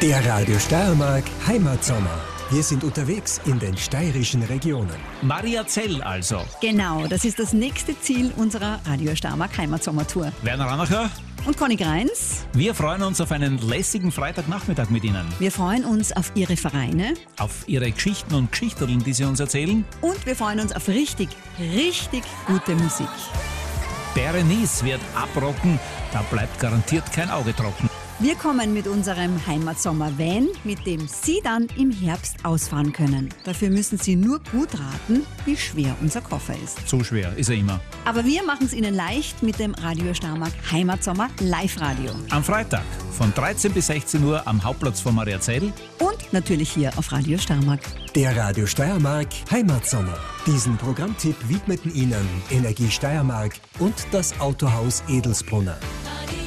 Der Radio Steiermark Heimatsommer. Wir sind unterwegs in den steirischen Regionen. Mariazell also. Genau, das ist das nächste Ziel unserer Radio Steiermark Heimatsommertour. Werner Ranacher. Und Conny Greins. Wir freuen uns auf einen lässigen Freitagnachmittag mit Ihnen. Wir freuen uns auf Ihre Vereine. Auf Ihre Geschichten und Geschichterln, die Sie uns erzählen. Und wir freuen uns auf richtig gute Musik. Berenice wird abrocken, da bleibt garantiert kein Auge trocken. Wir kommen mit unserem Heimatsommer-Van, mit dem Sie dann im Herbst ausfahren können. Dafür müssen Sie nur gut raten, wie schwer unser Koffer ist. So schwer ist er immer. Aber wir machen es Ihnen leicht mit dem Radio Steiermark Heimatsommer Live-Radio. Am Freitag von 13 bis 16 Uhr am Hauptplatz von Mariazell. Und natürlich hier auf Radio Steiermark. Der Radio Steiermark Heimatsommer. Diesen Programmtipp widmeten Ihnen Energie Steiermark und das Autohaus Edelsbrunner.